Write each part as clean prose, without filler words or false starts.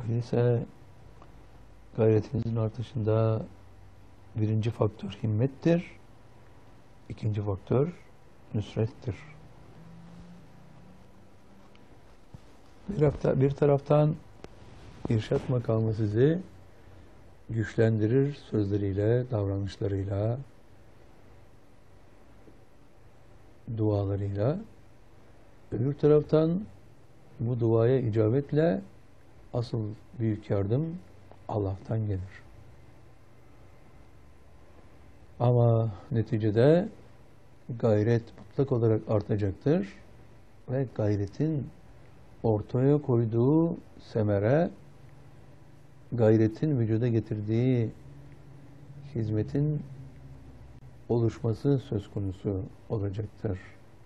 Öyleyse gayretinizin artışında birinci faktör himmettir, ikinci faktör nüsrettir. Bir taraftan irşat makamı sizi güçlendirir sözleriyle, davranışlarıyla, dualarıyla. Öbür taraftan bu duaya icabetle asıl büyük yardım Allah'tan gelir. Ama neticede gayret mutlak olarak artacaktır ve gayretin ortaya koyduğu semere, gayretin vücuda getirdiği hizmetin oluşması söz konusu olacaktır.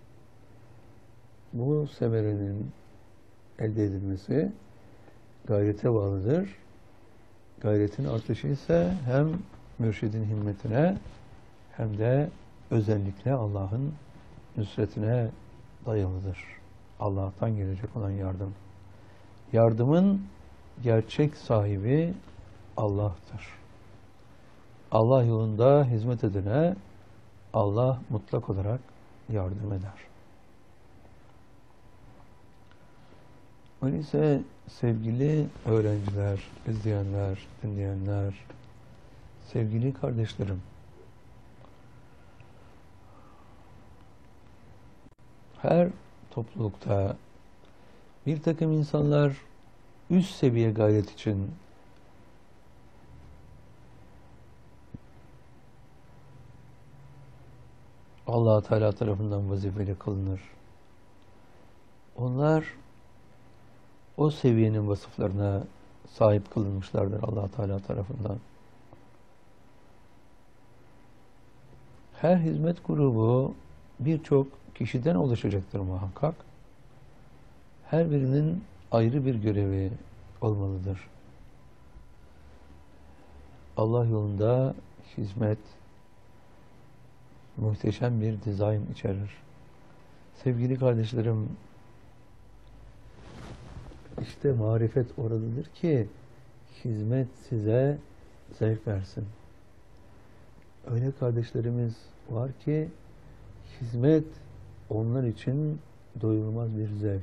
Bu semerenin elde edilmesi gayrete bağlıdır. Gayretin artışı ise hem mürşidin himmetine hem de özellikle Allah'ın nüsretine dayalıdır. Allah'tan gelecek olan yardım. Yardımın gerçek sahibi Allah'tır. Allah yolunda hizmet edene Allah mutlak olarak yardım eder. Öyleyse sevgili öğrenciler, izleyenler, dinleyenler, sevgili kardeşlerim, her toplulukta bir takım insanlar üst seviye gayret için Allah Teala tarafından vazifeli kılınır. Onlar o seviyenin vasıflarına sahip kılınmışlardır Allah Teala tarafından. Her hizmet grubu birçok kişiden oluşacaktır muhakkak. Her birinin ayrı bir görevi olmalıdır. Allah yolunda hizmet muhteşem bir dizayn içerir. Sevgili kardeşlerim, işte marifet oradadır ki hizmet size zevk versin. Öyle kardeşlerimiz var ki hizmet onlar için doyulmaz bir zevk.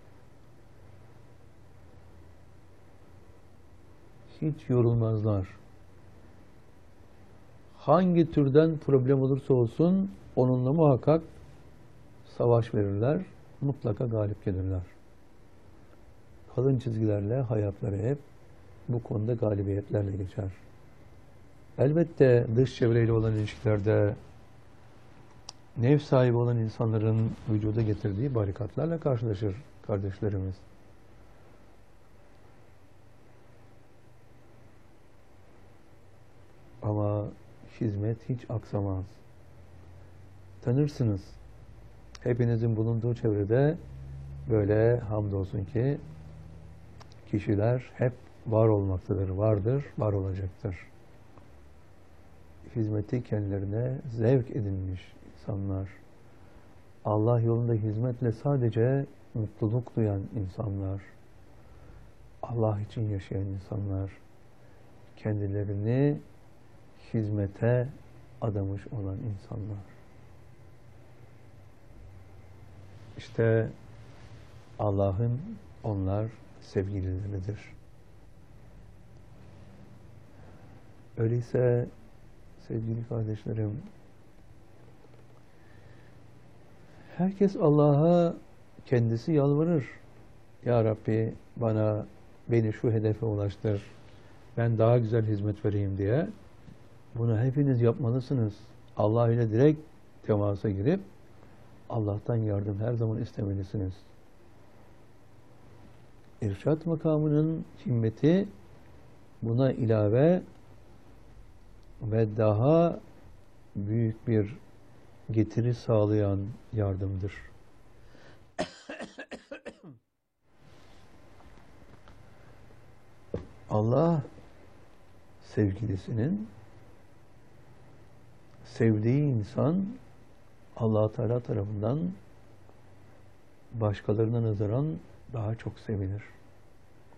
Hiç yorulmazlar. Hangi türden problem olursa olsun onunla muhakkak savaş verirler, mutlaka galip gelirler. Kalın çizgilerle hayatları hep bu konuda galibiyetlerle geçer. Elbette dış çevreyle olan ilişkilerde nefs sahibi olan insanların vücuda getirdiği barikatlarla karşılaşır kardeşlerimiz. Ama hizmet hiç aksamaz. Tanırsınız. Hepinizin bulunduğu çevrede böyle hamdolsun ki kişiler hep var olmaktadır, vardır, var olacaktır. Hizmeti kendilerine zevk edinmiş insanlar. Allah yolunda hizmetle sadece mutluluk duyan insanlar. Allah için yaşayan insanlar. Kendilerini hizmete adamış olan insanlar. İşte Allah'ın onlar sevgilileridir. Öyleyse sevgili kardeşlerim, herkes Allah'a kendisi yalvarır. Ya Rabbi beni şu hedefe ulaştır, ben daha güzel hizmet vereyim diye. Bunu hepiniz yapmalısınız. Allah ile direkt temasa girip Allah'tan yardım her zaman istemelisiniz. İrşad makamının himmeti buna ilave ve daha büyük bir getiri sağlayan yardımdır. Allah sevgilisinin sevdiği insan Allah Teala tarafından başkalarına nazaran daha çok sevilir.